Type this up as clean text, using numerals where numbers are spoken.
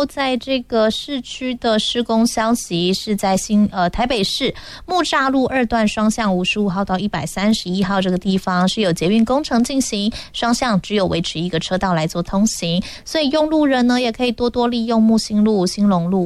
后在这个市区的施工消息是在台北市木栅路2段双向55号到131号这个地方是有捷运工程进行，双向只有维持一个车道来做通行，所以用路人呢也可以多多利用木星路、兴隆路、